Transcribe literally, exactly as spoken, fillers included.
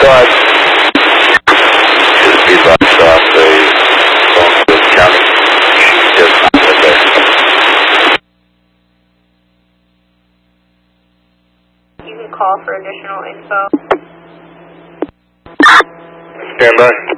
side. Should be back off the Longfield County. Just not there. You can call for additional info. Stand by.